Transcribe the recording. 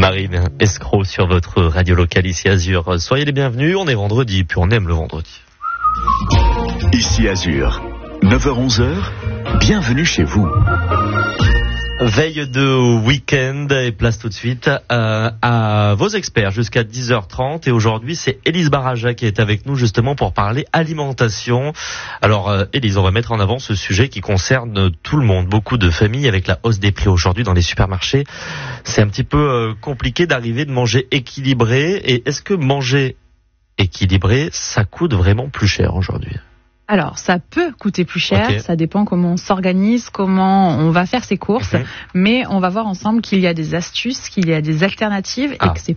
Marine Escroc sur votre radio locale ici Azur. Soyez les bienvenus, on est vendredi, puis on aime le vendredi. Ici Azur, 9h-11h, bienvenue chez vous. Veille de week-end et place tout de suite à vos experts jusqu'à 10h30 et aujourd'hui c'est Élise Baraja qui est avec nous justement pour parler alimentation. Alors Élise, on va mettre en avant ce sujet qui concerne tout le monde, beaucoup de familles avec la hausse des prix aujourd'hui dans les supermarchés. C'est un petit peu compliqué d'arriver de manger équilibré et est-ce que manger équilibré ça coûte vraiment plus cher aujourd'hui ? Alors, ça peut coûter plus cher, Okay. Ça dépend comment on s'organise, comment on va faire ses courses, mais on va voir ensemble qu'il y a des astuces, qu'il y a des alternatives et que c'est